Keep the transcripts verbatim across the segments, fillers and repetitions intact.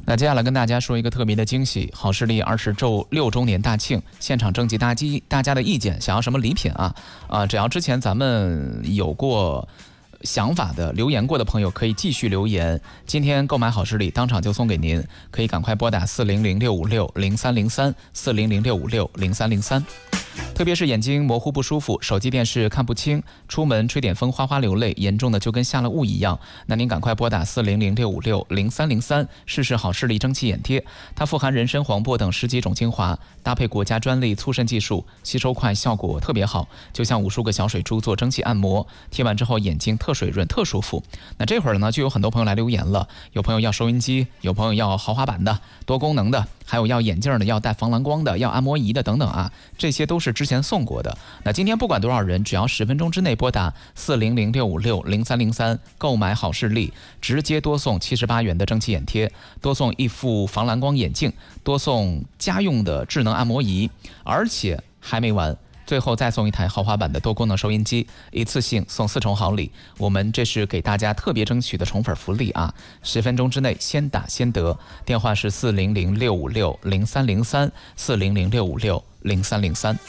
那接下来跟大家说一个特别的惊喜，好视力二十六周年大庆，现场征集大家大家的意见，想要什么礼品啊？啊，只要之前咱们有过想法的留言过的朋友可以继续留言，今天购买好视力当场就送给您，可以赶快拨打四零零六五六零三零三 四零零六五六零三零三。特别是眼睛模糊不舒服，手机电视看不清，出门吹点风哗哗流泪，严重的就跟下了雾一样，那您赶快拨打四零零六五六零三零三试试好视力蒸汽眼贴。它富含人参、黄柏等十几种精华，搭配国家专利粗渗技术，吸收快，效果特别好，就像无数个小水珠做蒸汽按摩，贴完之后眼睛特水润特舒服。那这会儿呢，就有很多朋友来留言了，有朋友要收音机，有朋友要豪华版的多功能的，还有要眼镜的，要带防蓝光的，要按摩仪的等等啊，这些都是之前送过的。那今天不管多少人，只要十分钟之内拨打四零零六五六零三零三购买好视力，直接多送七十八元的蒸汽眼贴，多送一副防蓝光眼镜，多送家用的智能按摩仪，而且还没完，最后再送一台豪华版的多功能收音机，一次性送四重好礼。我们这是给大家特别争取的宠粉福利啊！十分钟之内先打先得，电话是四零零六五六零三零三 四零零六五六零三零三。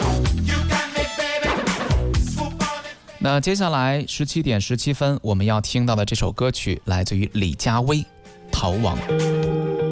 那接下来十七点十七分，我们要听到的这首歌曲来自于李佳薇，《逃亡》。